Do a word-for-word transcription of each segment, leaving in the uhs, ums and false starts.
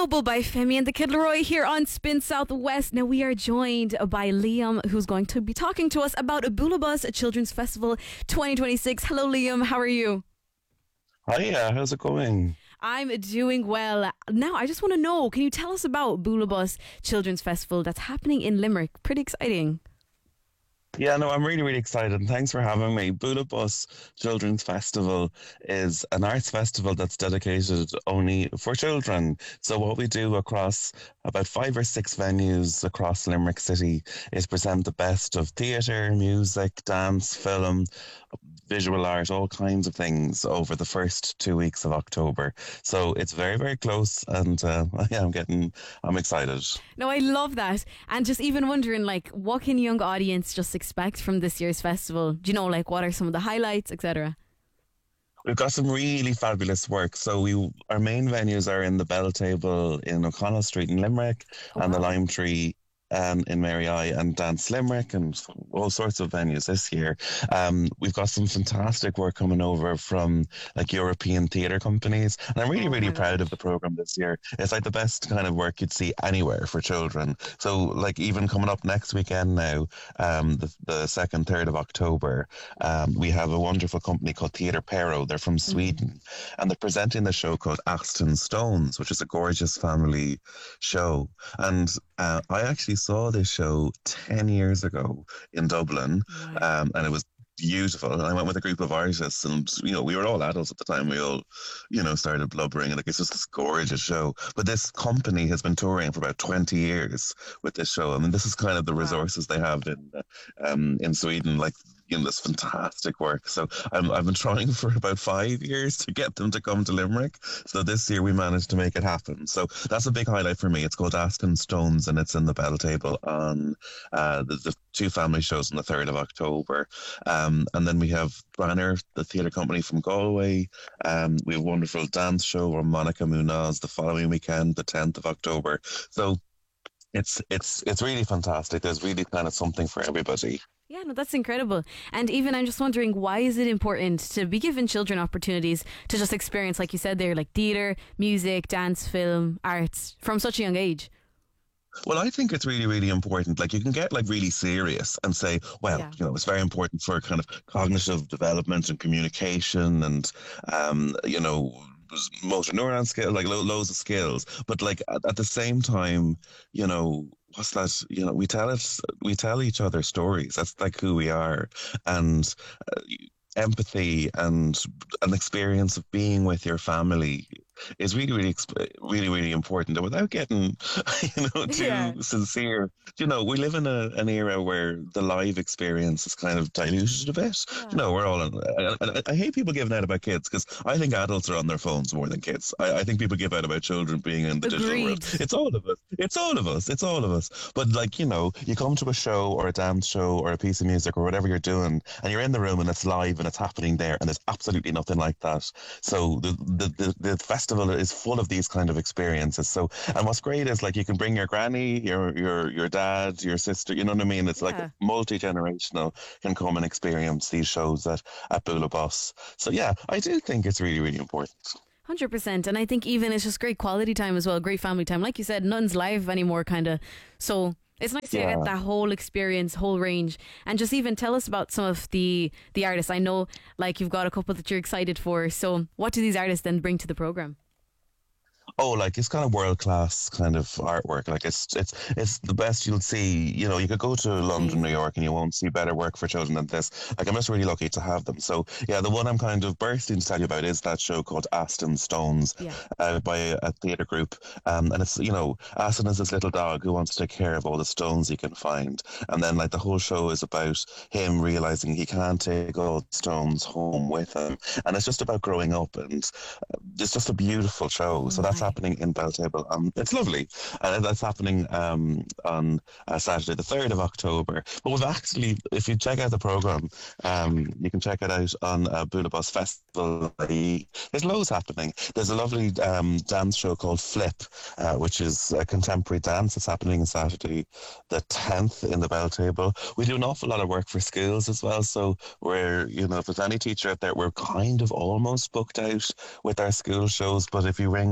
Noble by Femi and the Kid Leroy here on Spin Southwest. Now we are joined by Liam, who's going to be talking to us about Abulabus Children's Festival twenty twenty-six. Hello, Liam. How are you? Hiya, how's it going? I'm doing well. Now, I just want to know, can you tell us about Abulabus Children's Festival that's happening in Limerick? Pretty exciting. Yeah, no, I'm really, really excited, and thanks for having me. Budapest Children's Festival is an arts festival that's dedicated only for children. So what we do across about five or six venues across Limerick City is present the best of theatre, music, dance, film, visual art, all kinds of things over the first two weeks of October. So it's very, very close, and uh, yeah, I'm getting, I'm excited. No, I love that. And just even wondering, like, what can young audience just expect from this year's festival? Do you know, like, what are some of the highlights, et cetera? We've got some really fabulous work. So we, our main venues are in the Bell Table in O'Connell Street in Limerick, Oh, and the wow. Lime Tree um, in Mary I, and Dance Limerick, and all sorts of venues this year. Um, we've got some fantastic work coming over from like European theatre companies, and I'm really, Oh, really my proud gosh. of the program this year. It's like the best kind of work you'd see anywhere for children. So, like, even coming up next weekend now, um, the, the second, third of October, um, we have a wonderful company called Theatre Pero. They're from Sweden, and they're presenting the show called Aston Stones, which is a gorgeous family show. And uh, I actually saw this show ten years ago in Dublin, Wow. um, and it was beautiful. And I went with a group of artists, and you know, we were all adults at the time. We all, you know, started blubbering, and like, it's just this gorgeous show. But this company has been touring for about twenty years with this show. I mean, this is kind of the Wow. resources they have in uh, um in Sweden, like, you know, this fantastic work. So I'm, I've been trying for about five years to get them to come to Limerick. So this year we managed to make it happen. So that's a big highlight for me. It's called Aston Stones, and it's in the Bell Table on uh, the, the two family shows on the third of October. Um, and then we have Branner, the theatre company from Galway. Um, we have a wonderful dance show from Monica Munoz the following weekend, the tenth of October. So it's it's it's really fantastic. There's really kind of something for everybody. Yeah, no, that's incredible. And even I'm just wondering, why is it important to be giving children opportunities to just experience, like you said there, like theatre, music, dance, film, arts from such a young age? Well, I think it's really, really important. Like, you can get like really serious and say, well, Yeah. you know, it's very important for kind of cognitive development and communication, and um, you know, motor neuron skill, like lo- loads of skills. But like at, at the same time, you know, what's that? You know, we tell it, we tell each other stories. That's like who we are, and uh, empathy and an experience of being with your family is really, really, exp- really, really important. And without getting, you know, too Yeah. sincere, you know, we live in a, an era where the live experience is kind of diluted a bit. You know, we're all. On, I, I, I hate people giving out about kids, because I think adults are on their phones more than kids. I, I think people give out about children being in the digital world. Agreed. It's all of us. It's all of us. It's all of us. But like, you know, you come to a show or a dance show or a piece of music or whatever you're doing, and you're in the room and it's live and it's happening there, and there's absolutely nothing like that. So the the the, the festival is full of these kind of experiences. So, and what's great is, like, you can bring your granny, your your your dad, your sister. You know what I mean? It's like Yeah. multi generational can come and experience these shows at at Bula Bus. So yeah, I do think it's really, really important. one hundred percent. And I think even it's just great quality time as well, great family time. Like you said, nothing's live anymore, kind of. So it's nice to Yeah. get that whole experience, whole range. And just even tell us about some of the, the artists. I know, like, you've got a couple that you're excited for. So what do these artists then bring to the programme? Oh, like, it's kind of world class kind of artwork. Like, it's it's it's the best you'll see. You know, you could go to London, New Amazing. York, and you won't see better work for children than this. Like, I'm just really lucky to have them. So yeah, the one I'm kind of bursting to tell you about is that show called Aston Stones, Yeah. uh, by a, a theatre group. Um, and it's, you know, Aston is this little dog who wants to take care of all the stones he can find. And then, like, the whole show is about him realizing he can't take all the stones home with him. And it's just about growing up, and uh, it's just a beautiful show. Oh So that's my. happening in Belltable. Um, it's lovely. Uh, that's happening um, on uh, Saturday, the third of October. But we've actually, if you check out the programme, um, you can check it out on uh, Budapest Festival. There's loads happening. There's a lovely um, dance show called Flip, uh, which is a contemporary dance. It's happening on Saturday, the tenth, in the Belltable. We do an awful lot of work for schools as well. So we're, you know, if there's any teacher out there, we're kind of almost booked out with our school shows. But if you ring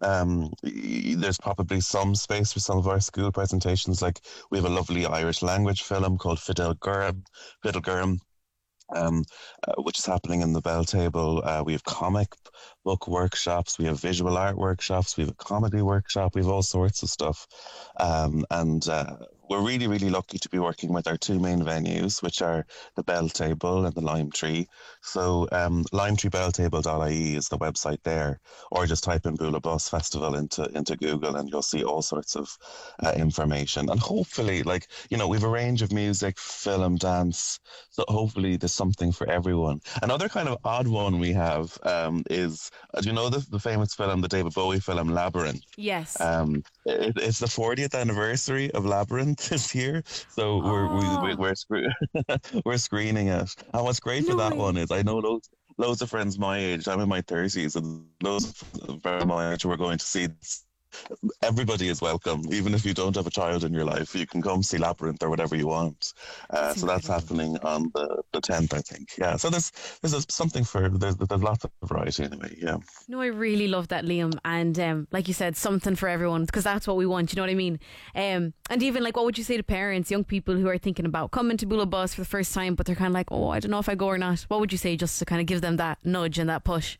um, y- there's probably some space for some of our school presentations. Like we have a lovely Irish language film called Fidel Gurm, Fidel Gurm, um, uh, which is happening in the Bell Table. Uh, we have comic book workshops, we have visual art workshops, we have a comedy workshop, we have all sorts of stuff. Um, and uh, we're really, really lucky to be working with our two main venues, which are the Bell Table and the Lime Tree. So um, lime tree bell table dot I E is the website there, or just type in Bula Bus Festival into, into Google and you'll see all sorts of uh, information. And hopefully, like, you know, we have a range of music, film, dance, so hopefully there's something for everyone. Another kind of odd one we have um, is, uh, do you know the, the famous film, the David Bowie film, Labyrinth? Yes. Um, it, it's the fortieth anniversary of Labyrinth this year, so we're Oh. we, we, we're scre- we're screening it. And what's great for No that way. one is I know loads loads of friends my age. I'm in my thirties, and loads of friends my age who are going to see this. Everybody is welcome, even if you don't have a child in your life. You can come see Labyrinth or whatever you want. Uh, That's so that's incredible. happening on the the tenth, I think. Yeah. So there's there's something for there's there's lots of variety anyway. Yeah. No, I really love that, Liam. And um, like you said, something for everyone, because that's what we want. You know what I mean? Um, and even like, what would you say to parents, young people who are thinking about coming to Bula Bus for the first time, but they're kind of like, oh, I don't know if I go or not. What would you say just to kind of give them that nudge and that push?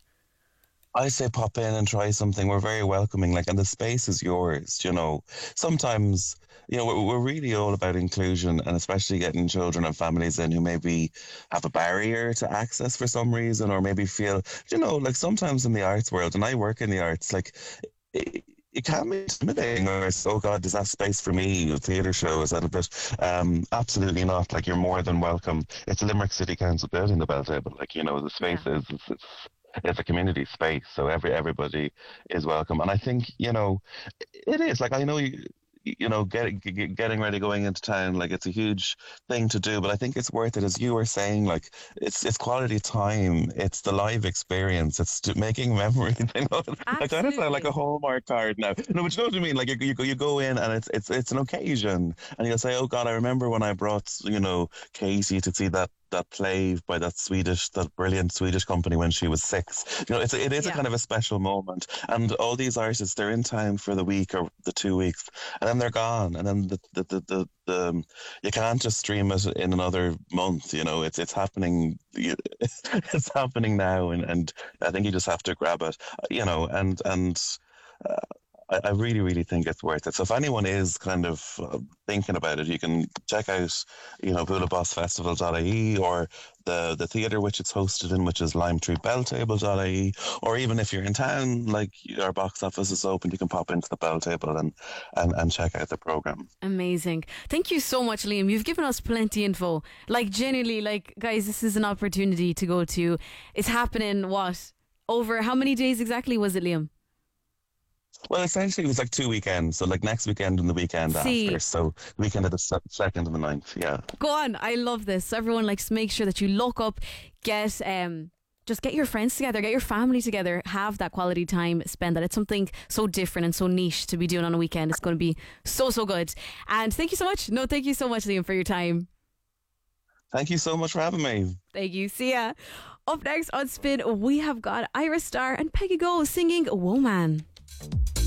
I say pop in and try something. We're very welcoming, like, and the space is yours. You know, sometimes, you know, we're, we're really all about inclusion, and especially getting children and families in who maybe have a barrier to access for some reason, or maybe feel, you know, like sometimes in the arts world, and I work in the arts, like. It, it can be intimidating, or it's, oh God, is that space for me? A theatre show, is that a bit? Um, absolutely not. Like, you're more than welcome. It's a Limerick City Council building, the Bell Table. Like, you know, the space Yeah. is, it's, it's it's a community space, so every everybody is welcome. And I think, you know, it is like, I know you. You know, get, get, getting ready, going into town, like it's a huge thing to do, but I think it's worth it. As you were saying, like it's it's quality time, it's the live experience, it's to, making memories. I know, I kind of sound like a Absolutely. Hallmark card now. No, but you know what I mean. Like you, you go, you go in, and it's it's it's an occasion, and you'll say, "Oh God, I remember when I brought you know Katie to see that." That play by that Swedish, that brilliant Swedish company when she was six. You know, it's it is a Yeah. kind of a special moment, and all these artists, they're in town for the week or the two weeks, and then they're gone, and then the the the, the, the um, you can't just stream it in another month. You know, it's it's happening. It's happening now, and and I think you just have to grab it. You know, and and. Uh, I, I really, really think it's worth it. So if anyone is kind of uh, thinking about it, you can check out, you know, bula bus festival dot I E, or the the theatre which it's hosted in, which is lime tree bell table dot I E, or even if you're in town, like our box office is open, you can pop into the Bell Table and, and, and check out the programme. Amazing. Thank you so much, Liam. You've given us plenty info. Like, genuinely, like, guys, this is an opportunity to go to. It's happening, what? Over how many days exactly was it, Liam? Well, essentially, it was like two weekends. So, like next weekend and the weekend See. after. So, the weekend of the se- second and the ninth. Yeah. Go on. I love this. So everyone, like, make sure that you look up, get um just get your friends together, get your family together, have that quality time, spend that. It's something so different and so niche to be doing on a weekend. It's going to be so, so good. And thank you so much. No, thank you so much, Liam, for your time. Thank you so much for having me. Thank you. See ya. Up next on Spin, we have got Ira Star and Peggy Go singing Woman.